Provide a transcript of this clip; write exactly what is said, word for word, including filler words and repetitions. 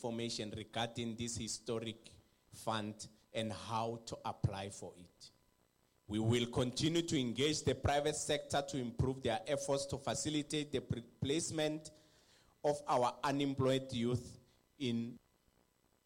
information regarding this historic fund and how to apply for it. We will continue to engage the private sector to improve their efforts to facilitate the placement of our unemployed youth in